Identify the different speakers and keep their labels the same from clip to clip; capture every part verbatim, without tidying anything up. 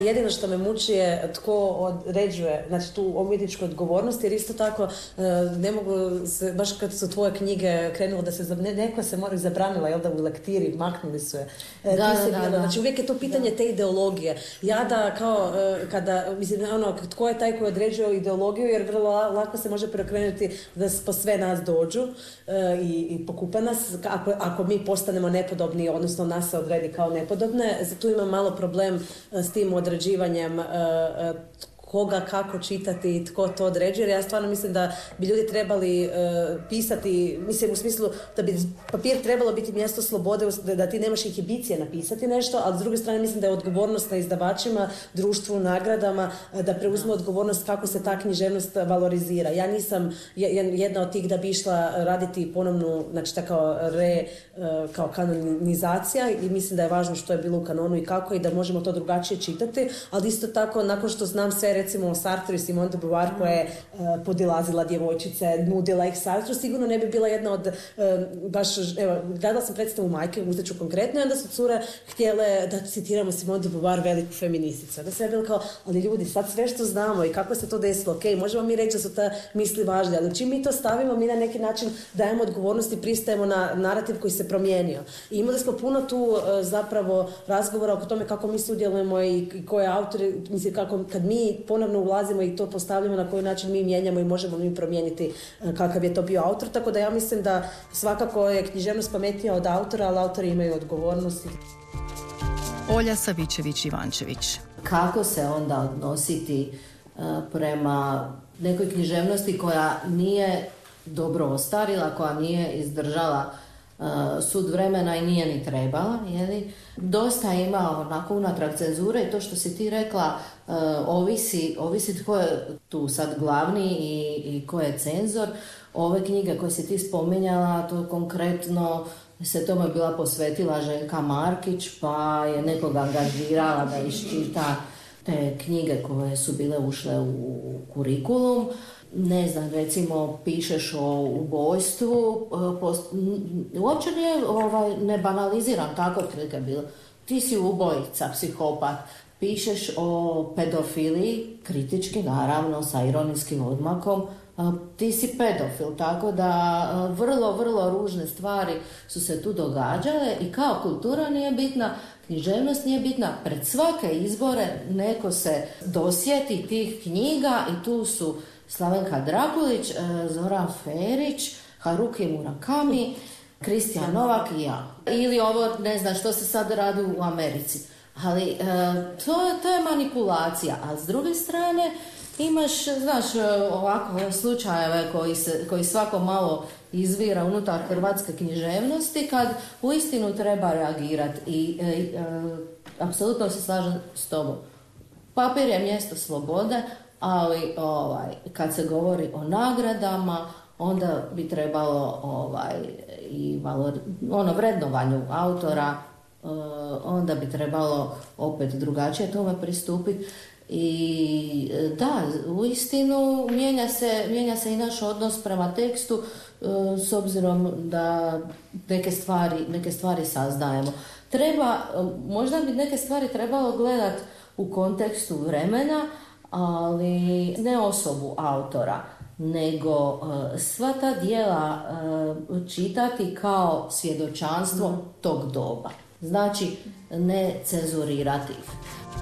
Speaker 1: Jedino što me muči je tko određuje, znači tu umjetničku odgovornost, jer isto tako ne mogu se, baš kad su tvoje knjige krenulo da se, ne, neko se mora zabranila, jel da u lektiri, maknuli su je.
Speaker 2: Da, da, da, da.
Speaker 1: Znači uvijek je to pitanje da. Te ideologije. Ja da kao, kada, mislim, ono, tko je taj koji određuje ideologiju, jer vrlo lako se može preokrenuti da po sve nas dođu i, i pokupa nas, ako, ako mi postanemo nepodobni, odnosno nas se odredi kao nepodobne. Tu imam malo problem s tim određenjem određivanjem uh, uh, koga, kako čitati i tko to određuje. Jer ja stvarno mislim da bi ljudi trebali uh, pisati, mislim u smislu da bi papir trebalo biti mjesto slobode, da ti nemaš inhibicije napisati nešto, ali s druge strane mislim da je odgovornost na izdavačima, društvu, nagradama, da preuzme odgovornost kako se ta književnost valorizira. Ja nisam jedna od tih da bi išla raditi ponovnu, znači ta kao re, kao kanonizacija, i mislim da je važno što je bilo u kanonu i kako, i da možemo to drugačije čitati, ali isto tako nakon što znam sve recimo o Sartru i Simone de Beauvoir koja je uh, podilazila djevojčice, nudila ih Sartru, sigurno ne bi bila jedna od uh, baš, evo, gledala sam predstavu Majke, uzet ću konkretno, i onda su cure htjele da citiramo Simone de Beauvoir, veliku feministicu. Da se je bilo kao, ali ljudi, sad sve što znamo i kako se to desilo, ok, možemo mi reći da su ta misli važne, ali čim mi to stavimo, mi na neki način dajemo odgovornost i pristajemo na narativ koji se promijenio. I imali smo puno tu uh, zapravo razgovora oko tome kako mi sudjelujemo i, i koje autori, mislim, kako kad mi ponovno ulazimo i to postavljamo, na koji način mi mijenjamo i možemo mi promijeniti kakav je to bio autor, tako da ja mislim da svakako je književnost pametnija od autora, ali autori imaju odgovornosti.
Speaker 3: Olja Savičević-Ivančević.
Speaker 2: Kako se onda odnositi uh, prema nekoj književnosti koja nije dobro ostarila, koja nije izdržala uh, sud vremena i nije ni trebala, jeli? Dosta ima onako unatrag cenzure i to što si ti rekla, uh, ovisi, ovisi tko je tu sad glavni i, i ko je cenzor. Ove knjige koje si ti spominjala, to konkretno se tome bila posvetila Željka Markić, pa je nekoga angažirala da iščita te knjige koje su bile ušle u kurikulum. Ne znam, recimo pišeš o ubojstvu, post... uopće nije, ovaj, ne banaliziram, tako otprilike bilo. Ti si ubojica, psihopat, pišeš o pedofiliji, kritički naravno, sa ironijskim odmakom, ti si pedofil, tako da vrlo, vrlo ružne stvari su se tu događale i kao kultura nije bitna, književnost nije bitna, pred svake izbore neko se dosjeti tih knjiga i tu su Slavenka Drakulić, Zoran Ferić, Haruki Murakami, Kristijan Novak i ja. Ili ovo, ne znam što se sad radi u Americi. Ali to, to je manipulacija, a s druge strane imaš, znaš, ovako slučajeve koji, se, koji svako malo izvira unutar hrvatske književnosti kad uistinu treba reagirati i e, e, apsolutno se slažem s tobom. Papir je mjesto slobode, ali ovaj, kad se govori o nagradama, onda bi trebalo ovaj, i valor, ono vrednovanju autora, e, onda bi trebalo opet drugačije tome pristupiti. I da, uistinu mijenja se, mijenja se i naš odnos prema tekstu s obzirom da neke stvari, neke stvari saznajemo. Treba, možda bi neke stvari trebalo gledati u kontekstu vremena, ali ne osobu autora, nego sva ta djela čitati kao svjedočanstvo mm. tog doba. Znači, ne cenzurirati ih.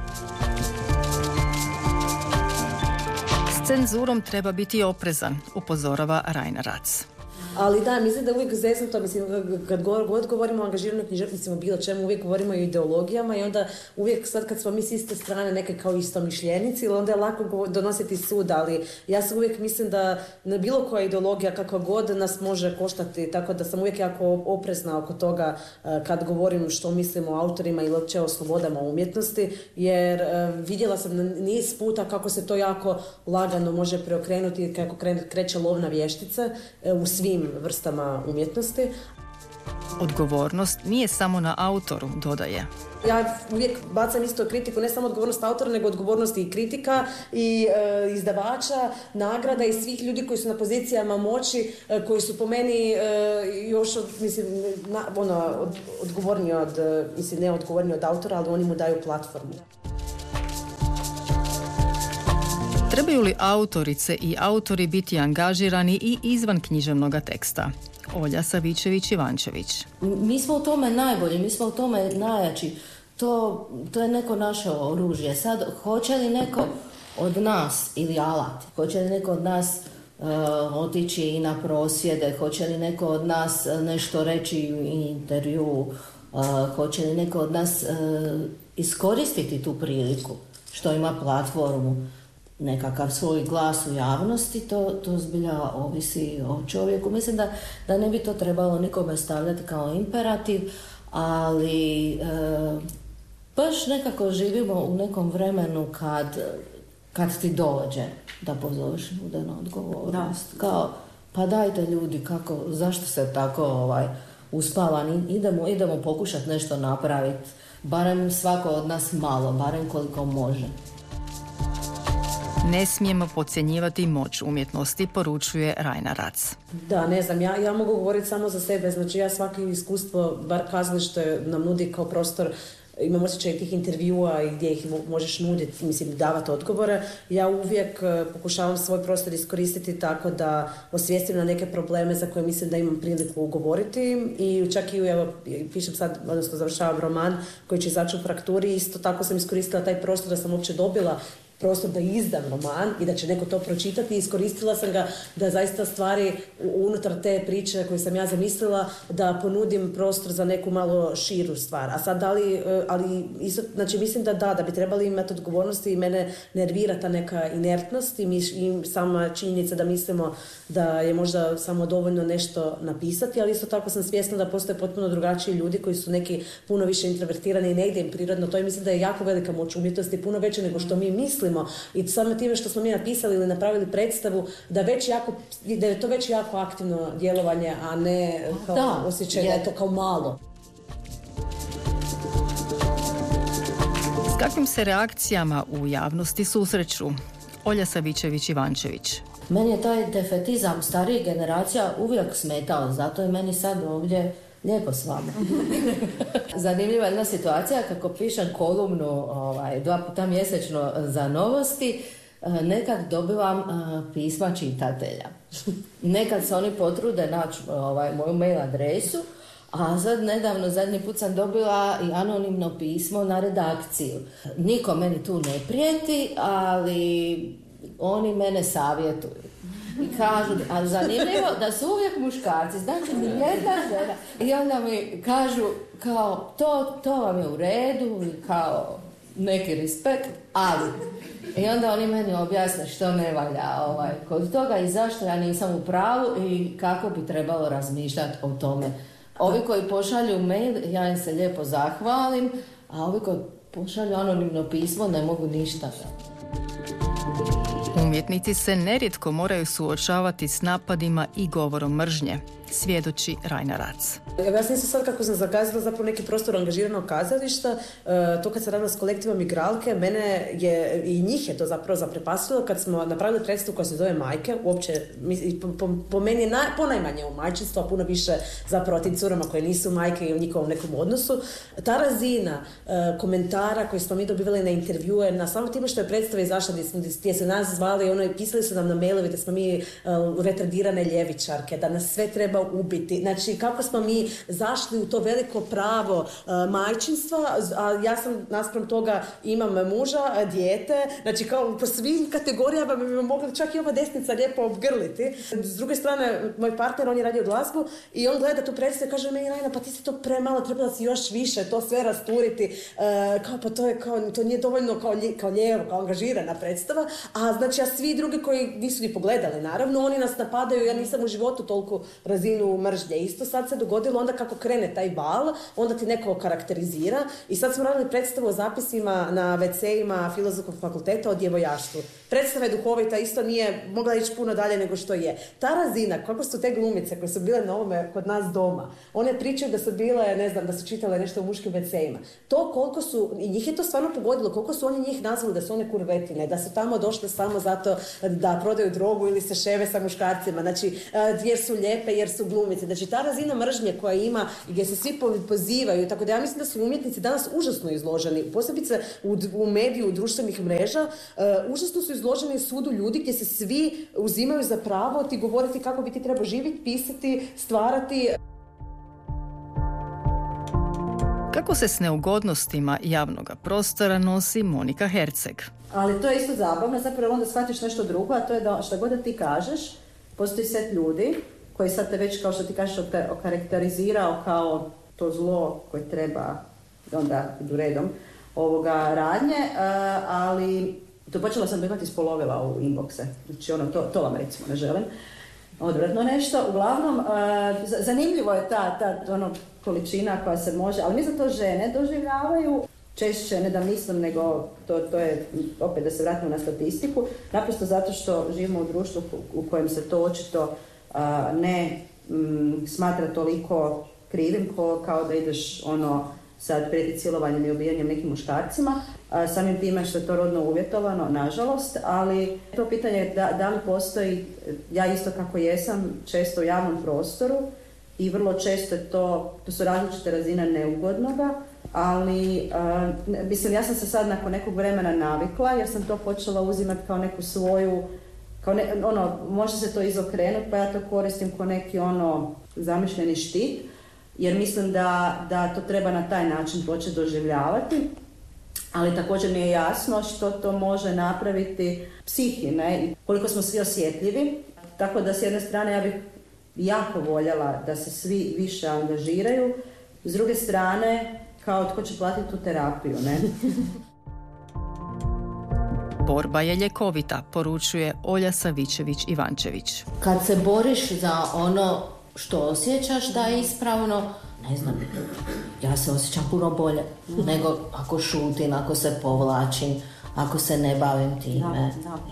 Speaker 3: S cenzurom treba biti oprezan, upozorava Rajna Rac.
Speaker 1: Ali da, mislim da uvijek zeznuto, mislim, kad god govorimo o angažiranoj književnosti, bilo čemu, uvijek govorimo o ideologijama i onda uvijek sad kad smo mi s iste strane neke kao istomišljenici, onda je lako donositi sud, ali ja sam uvijek mislim da na bilo koja ideologija kakva god nas može koštati, tako da sam uvijek jako oprezna oko toga kad govorim što mislim o autorima ili uopće o slobodama umjetnosti, jer vidjela sam niz puta kako se to jako lagano može preokrenuti, kako kreće lovna vještica u svim vrstama umjetnosti.
Speaker 3: Odgovornost nije samo na autoru, dodaje.
Speaker 1: Ja uvijek bacam isto kritiku, ne samo odgovornost autora, nego odgovornost i kritika i e, izdavača, nagrada i svih ljudi koji su na pozicijama moći, e, koji su po meni e, još od, mislim, na, ono, od, odgovorniji od, mislim, ne odgovorniji od autora, ali oni mu daju platformu.
Speaker 3: Trebaju li autorice i autori biti angažirani i izvan književnog teksta? Olja Savičević-Ivančević.
Speaker 2: Mi smo u tome najbolji, mi smo u tome najjači. To, to je neko naše oružje. Sad, hoće li neko od nas, ili alat, hoće li neko od nas uh, otići i na prosvjede, hoće li neko od nas nešto reći u intervju, uh, hoće li neko od nas uh, iskoristiti tu priliku što ima platformu, nekakav svoj glas u javnosti, to, to zbilja ovisi o čovjeku. Mislim da, da ne bi to trebalo nikome stavljati kao imperativ, ali e, baš nekako živimo u nekom vremenu kad, kad ti dođe da pozoveš ljude na odgovornost. Kao, pa dajte ljudi, kako, zašto se tako ovaj, uspavani, idemo, idemo pokušati nešto napraviti, barem svako od nas malo, barem koliko može.
Speaker 3: Ne smijemo podcjenjivati moć umjetnosti, poručuje Rajna Rac.
Speaker 1: Da, ne znam, ja, ja mogu govoriti samo za sebe, znači ja svaki iskustvo, bar kazalište nam nudi kao prostor, imam osjećaj tih intervjua i gdje ih možeš nuditi, mislim, davati odgovore. Ja uvijek pokušavam svoj prostor iskoristiti tako da osvijestim na neke probleme za koje mislim da imam priliku govoriti i čak i, evo, pišem sad, odnosno završavam roman koji će izaći u Frakturi, isto tako sam iskoristila taj prostor da sam uopće dobila prostor da izdam roman i da će neko to pročitati i iskoristila sam ga da zaista stvari unutar te priče koju sam ja zamislila da ponudim prostor za neku malo širu stvar. A sad da li, ali isto, znači mislim da da, da bi trebali imati odgovornosti i mene nervira ta neka inertnost i, mi, i sama činjenica da mislimo da je možda samo dovoljno nešto napisati, ali isto tako sam svjesna da postoje potpuno drugačiji ljudi koji su neki puno više introvertirani i ne ide im prirodno. To je mislim da je jako velika moć umjetnosti, puno veća nego što mi mislimo. I samo time što smo mi napisali ili napravili predstavu, da, već jako, da je to već jako aktivno djelovanje, a ne kao da, osjećaj da je to kao malo.
Speaker 3: S kakvim se reakcijama u javnosti susreću? Olja Savičević-Ivančević.
Speaker 2: Meni je taj defetizam starijih generacija uvijek smetao, zato je meni sad ovdje lijepo s vama. Zanimljiva jedna situacija, kako pišem kolumnu ovaj, dva puta mjesečno za Novosti, nekad dobivam uh, pisma čitatelja. Nekad se oni potrude naći ovaj, moju mail adresu, a sad nedavno, zadnji put sam dobila i anonimno pismo na redakciju. Niko meni tu ne prijeti, ali oni mene savjetuju. I kažu, ali zanimljivo da su uvijek muškarci, znači ni jedna žena. I onda mi kažu kao, to, to vam je u redu i kao neki respekt, ali. I onda oni meni objasne što ne valja ovaj, kod toga i zašto ja nisam u pravu i kako bi trebalo razmišljati o tome. Ovi koji pošalju mail, ja im se lijepo zahvalim, a ovi koji pošalju anonimno pismo ne mogu ništa.
Speaker 3: Umjetnici se nerijetko moraju suočavati s napadima i govorom mržnje, svjedoči Rajna Rac.
Speaker 1: Ja sam sad kako sam zakazala zapravo neki prostor angažiranog kazališta, to kad sam radila s kolektivom igralke, mene je, i njih je to zapravo zaprepastilo kad smo napravili predstavu koja se zove Majke, uopće po, po, po meni je naj, ponajmanje u majčinstvu, a puno više zapravo tim curama koje nisu majke i u njihovom nekom odnosu. Ta razina uh, komentara koje smo mi dobivali na intervjue, na samo time što je predstava izašla gdje su nas zvali, ono, pisali su nam na mailovi da smo mi uh, retardirane ljevičarke, da nas sve treba ubiti. Znači, kako smo mi zašli u to veliko pravo uh, majčinstva, a ja sam naspram toga imam muža, dijete, znači kao po svim kategorijama bi me mogli čak i ova desnica lijepo obgrliti. S druge strane, moj partner, on je radio glazbu i on gleda tu predstavu i kaže meni, Rajna, pa ti si to premalo, trebala si još više to sve rasturiti. Uh, kao, pa to je kao, to nije dovoljno kao, lje, kao lijevo, kao angažirana predstava, a znači, a svi drugi koji nisu ni pogledali, naravno, oni nas napadaju, ja nisam u životu toliko razinu mržnje. Isto sad se dogodilo onda kako krene taj val, onda ti neko karakterizira i sad smo radili predstavu o zapisima na ve ceima Filozofskog fakulteta o djevojaštvu. Predstava je duhovita, isto nije mogla ići puno dalje nego što je. Ta razina, kako su te glumice koje su bile na ovome kod nas doma, one pričaju da su bile, ne znam, da su čitale nešto u muškim ve ceima. To koliko su, i njih je to stvarno pogodilo, koliko su oni njih nazvali da su one kurvetine, da su tamo došle samo zato da prodaju drogu ili se ševe sa muškarcima, znači jer su lijepe, jer su glumice. Znači ta razina mržnje koja ima i gdje se svi pozivaju, tako da ja mislim da su umjetnici danas užasno izloženi, posebice u, u mediju, u društvenih mreža, uh, užasno su izloženi sudu ljudi gdje se svi uzimaju za pravo ti govoriti kako bi ti trebao živjeti, pisati, stvarati.
Speaker 3: Kako se s neugodnostima javnog prostora nosi Monika Herceg?
Speaker 4: Ali to je isto zabavno, zapravo onda shvatiš nešto drugo, a to je da što god da ti kažeš, postoji set ljudi koji sad te već, kao što ti kažeš, okarakterizirao kao to zlo koje treba onda idu redom ovoga radnje, ali to počela sam imati ispolovila u inboxe, znači ono, to, to vam recimo ne želim. Odvratno nešto, uglavnom, zanimljivo je ta, ta ono, količina koja se može, ali mi za to žene doživljavaju, češće, ne da mislim, nego to, to je, opet da se vratimo na statistiku, naprosto zato što živimo u društvu u kojem se to očito a, ne m, smatra toliko krivim ko, kao da ideš ono sad prijeti silovanjem i ubijanjem nekim muškarcima, a, samim time što je to rodno uvjetovano, nažalost, ali to pitanje je da, da li postoji, ja isto kako jesam, često u javnom prostoru i vrlo često je to, to su različite razine neugodnoga, ali uh, mislim, ja sam se sad nakon nekog vremena navikla jer sam to počela uzimati kao neku svoju, kao ne, ono, može se to izokrenuti, pa ja to koristim kao neki ono zamišljeni štit, jer mislim da, da to treba na taj način početi doživljavati, ali također mi je jasno što to može napraviti psihi, ne, i koliko smo svi osjetljivi, tako da s jedne strane ja bih jako voljela da se svi više angažiraju, s druge strane kao tko će platiti tu terapiju, ne?
Speaker 3: Borba je ljekovita, poručuje Olja Savičević-Ivančević.
Speaker 2: Kad se boriš za ono što osjećaš da je ispravno, ne znam, ja se osjećam puno bolje nego ako šutim, ako se povlačim, ako se ne bavim time. Da, da.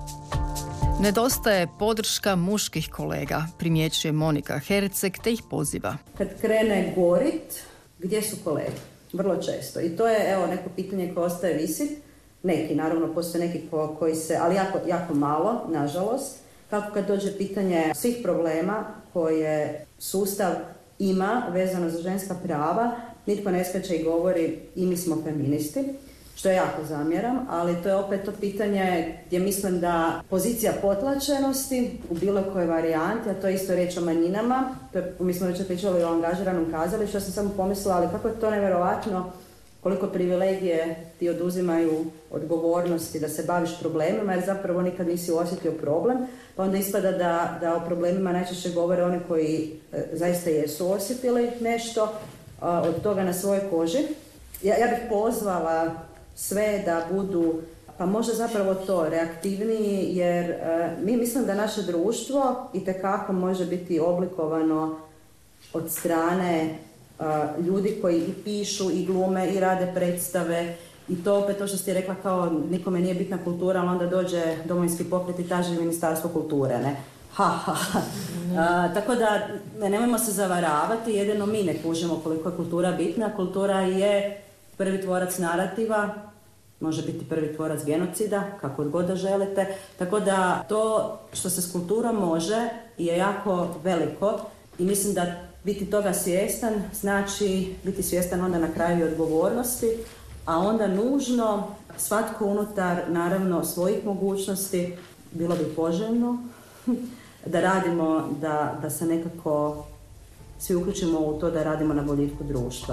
Speaker 3: Nedostaje podrška muških kolega, primjećuje Monika Herceg te ih poziva.
Speaker 4: Kad krene gorit, gdje su kolege? Vrlo često. I to je evo neko pitanje koje ostaje visit. Neki, naravno, postoje neki ko, koji se, ali jako, jako malo, nažalost. Kako kad dođe pitanje svih problema koje sustav ima vezano za ženska prava, nitko ne skače i govori i mi smo feministi, što je jako zamjeram, ali to je opet to pitanje gdje mislim da pozicija potlačenosti u bilo kojoj varijanti, a to je isto riječ o manjinama, to je, mi smo već pričali o angažiranom kazalištu, što sam samo pomislila, ali kako je to nevjerojatno, koliko privilegije ti oduzimaju odgovornosti da se baviš problemima, jer zapravo nikad nisi osjetio problem, pa onda ispada da, da o problemima najčešće govore oni koji e, zaista jesu osjetili nešto a, od toga na svojoj koži. Ja, ja bih pozvala sve da budu, pa možda zapravo to, reaktivniji, jer e, mi mislim da naše društvo itekako može biti oblikovano od strane Uh, ljudi koji i pišu i glume i rade predstave i to opet to što ste rekla kao nikome nije bitna kultura, ali onda dođe Domovinski pokret i traži Ministarstvo kulture, ne? Ha, ha, ha. Uh, tako da ne, nemojmo se zavaravati, jedino mi ne kužimo koliko je kultura bitna. Kultura je prvi tvorac narativa, može biti prvi tvorac genocida, kako god da želite, tako da to što se s kulturom može je jako veliko i mislim da biti toga svjestan znači biti svjestan onda na kraju i odgovornosti, a onda nužno svatko unutar naravno svojih mogućnosti, bilo bi poželjno da radimo, da, da se nekako svi uključimo u to da radimo na boljitku društva.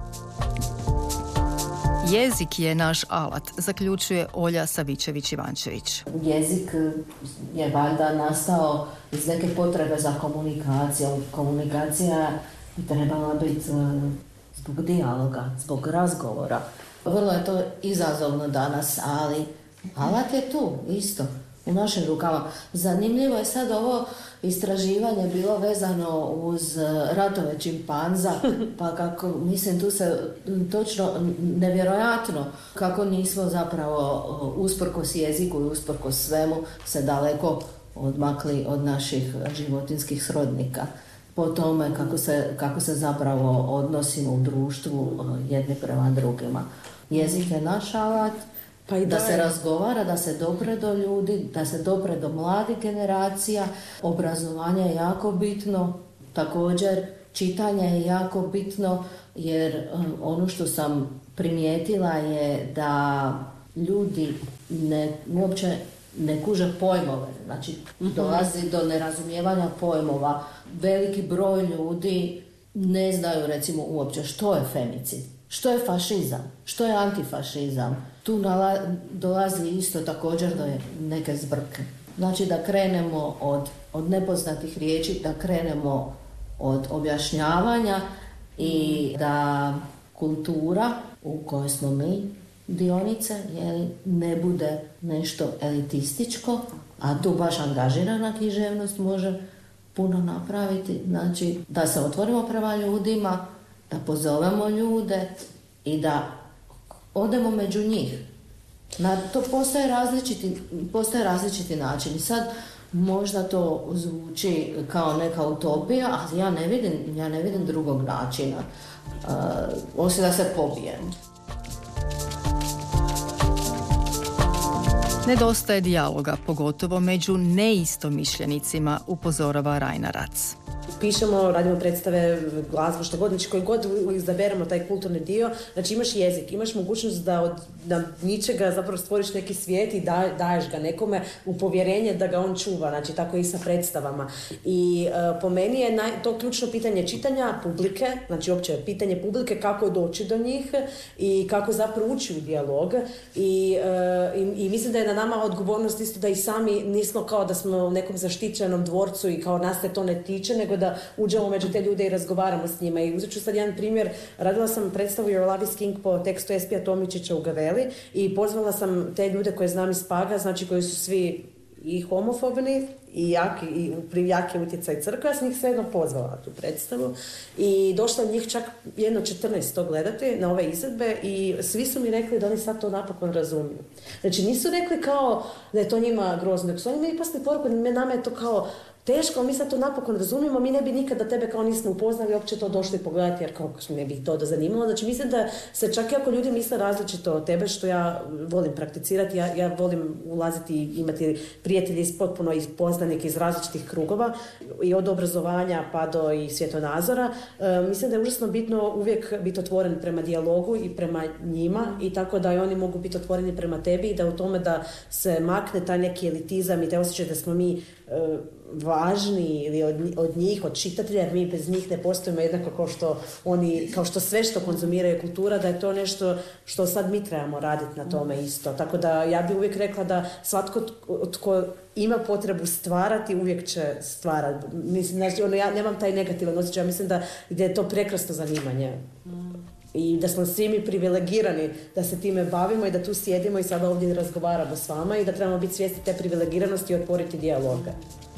Speaker 3: Jezik je naš alat, zaključuje Olja Savičević-Ivančević.
Speaker 2: Jezik je valjda nastao iz neke potrebe za komunikacijom. Komunikacija bi trebala biti zbog dijaloga, zbog razgovora. Vrlo je to izazovno danas, ali alat je tu isto, u našim rukama. Zanimljivo je sad ovo istraživanje bilo vezano uz ratove čimpanza, pa kako, mislim, tu se točno nevjerojatno kako nismo zapravo usprkos jeziku i usprkos svemu se daleko odmakli od naših životinskih srodnika. Po tome kako se, kako se zapravo odnosimo u društvu jedni prema drugima. Jezik je naš alat, pa i da, da se razgovara, da se dopre do ljudi, da se dopre do mladih generacija. Obrazovanje je jako bitno, Također, čitanje je jako bitno jer ono što sam primijetila je da ljudi ne, uopće ne kuže pojmove, znači dolazi do nerazumijevanja pojmova. Veliki broj ljudi ne znaju recimo uopće što je femicid, što je fašizam, što je antifašizam. Tu nala, dolazi isto također do neke zbrke. Znači da krenemo od, od nepoznatih riječi, da krenemo od objašnjavanja i da kultura u kojoj smo mi dionice, jeli, ne bude nešto elitističko, a tu baš angažirana književnost može puno napraviti. Znači da se otvorimo prema ljudima, da pozovemo ljude i da odemo među njih. Na to postoje različiti, postoje različiti načini. Sad možda to zvuči kao neka utopija, a ja ne vidim, ja ne vidim drugog načina, uh, osim da se pobijem.
Speaker 3: Nedostaje dijaloga, pogotovo među neistomišljenicima, upozorava Rajna Rac.
Speaker 1: Pišemo, radimo predstave, glazbu, što god, znači koji god izaberemo taj kulturni dio, znači imaš jezik, imaš mogućnost da od da ničega zapravo stvoriš neki svijet i da, daješ ga nekome u povjerenje da ga on čuva, znači tako i sa predstavama. I uh, po meni je naj, to ključno pitanje čitanja publike, znači uopće pitanje publike kako doći do njih i kako zapravo ući u dijalog i, uh, i, i mislim da je na nama odgovornost isto da i sami nismo kao da smo u nekom zaštićenom dvorcu i kao nas se to ne tiče, nego da uđemo među te ljude i razgovaramo s njima. I uzet ću sad jedan primjer. Radila sam predstavu Your Love is King po tekstu Espija Tomičića u Gaveli i pozvala sam te ljude koje znam iz Paga, znači koji su svi i homofobni i jaki, i jaki utjecaj crkva, s njih svejedno pozvala na tu predstavu i došla njih čak jedno četrnaest to gledati na ove izvedbe i svi su mi rekli da oni sad to napokon razumiju. Znači nisu rekli kao da je to njima grozno, nego su oni meni poslali poruku, nama je to kao teško, mi sad to napokon razumijemo, mi ne bi nikada tebe kao nismo upoznali, uopće to došli pogledati, jer kao ne bi to da zanimalo. Znači mislim da se čak i ako ljudi misle različito od tebe, što ja volim prakticirati, ja, ja volim ulaziti i imati prijatelji iz potpuno iz poznanike iz različitih krugova i od obrazovanja pa do i svjetonazora. E, mislim da je užasno bitno uvijek biti otvoren prema dijalogu i prema njima i tako da i oni mogu biti otvoreni prema tebi i da u tome da se makne taj neki elitizam i te osjećaj da smo mi e, važni ili od, od njih, od čitatelja, jer mi bez njih ne postojimo jednako kao što oni, kao što sve što konzumiraju kultura, da je to nešto što sad mi trebamo raditi na tome isto. Tako da ja bih uvijek rekla da svatko tko ima potrebu stvarati, uvijek će stvarati. Mislim, znači, ono, ja nemam taj negativan osjećaj, ja mislim da, da je to prekrasno zanimanje. I da smo svi mi privilegirani da se time bavimo i da tu sjedimo i sada ovdje razgovaramo s vama i da trebamo biti svjesni te privilegiranosti i otvoriti dijaloga.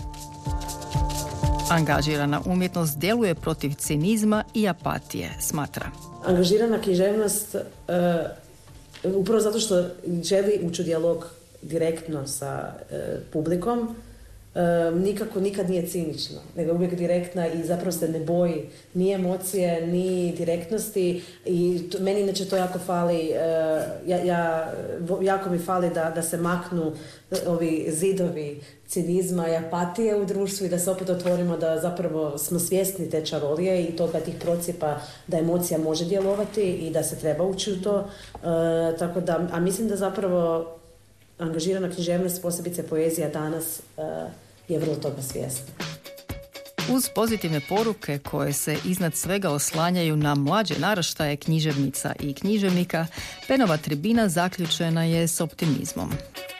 Speaker 3: Angažirana umjetnost djeluje protiv cinizma i apatije, smatra.
Speaker 1: Angažirana književnost uh, upravo zato što želi ući u dijalog direktno sa uh, publikom, Uh, nikako nikad nije cinična, nego uvijek direktna i zapravo se ne boji ni emocije, ni direktnosti i to, meni inače to jako fali, uh, ja, ja, jako mi fali da, da se maknu ovi zidovi cinizma i apatije u društvu i da se opet otvorimo da zapravo smo svjesni te čarolije i toga tih procijepa da emocija može djelovati i da se treba ući u to, uh, tako da, a mislim da zapravo angažirana književnost, posebice poezija danas, uh, je vrlo toga svjesna.
Speaker 3: Uz pozitivne poruke koje se iznad svega oslanjaju na mlađe naraštaje književnica i književnika, Penova tribina zaključena je s optimizmom.